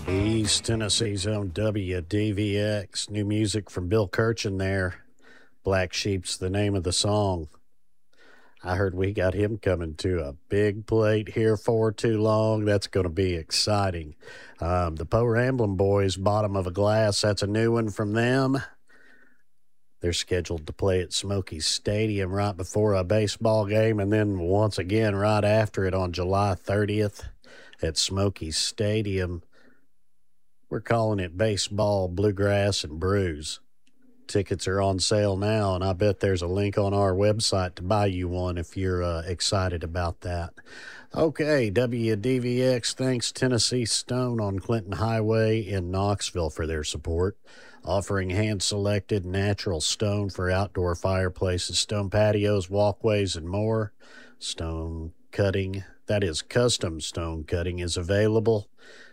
East Tennessee's own WDVX. New music from Bill Kirchen there. Black Sheep's the name of the song. I heard we got him coming to a big plate here for too long. That's going to be exciting. The Poe Ramblin' Boys, Bottom of a Glass, that's a new one from them. They're scheduled to play at Smoky Stadium right before a baseball game, and then once again right after it on July 30th at Smoky Stadium. We're calling it Baseball, Bluegrass, and Brews. Tickets are on sale now, and I bet there's a link on our website to buy you one if you're excited about that. Okay, WDVX thanks Tennessee Stone on Clinton Highway in Knoxville for their support, offering hand-selected natural stone for outdoor fireplaces, stone patios, walkways, and more. Stone cutting, that is custom stone cutting, is available.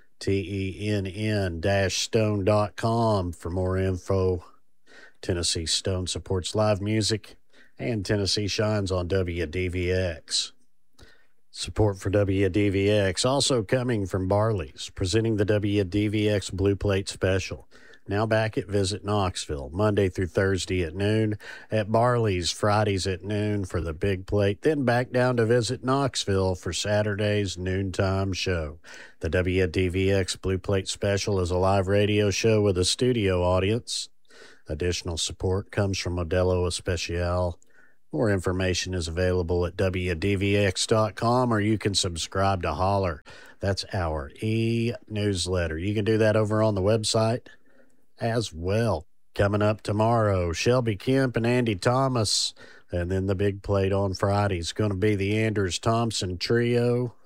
TENN-stone.com for more info. Tennessee Stone supports live music, and Tennessee shines on WDVX. Support for WDVX also coming from Barley's, presenting the WDVX Blue Plate Special. Now back at Visit Knoxville, Monday through Thursday at noon, at Barley's Fridays at noon for the big plate, then back down to Visit Knoxville for Saturday's noontime show. The WDVX Blue Plate Special is a live radio show with a studio audience. Additional support comes from Modelo Especial. More information is available at WDVX.com, or you can subscribe to Holler. That's our e-newsletter. You can do that over on the website as well. Coming up tomorrow, Shelby Kemp and Andy Thomas. And then the big plate on Friday is going to be the Anders Thompson Trio.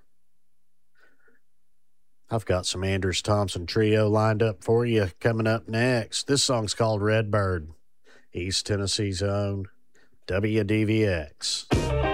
I've got some Anders Thompson Trio lined up for you coming up next. This song's called Redbird. East Tennessee's own WDVX.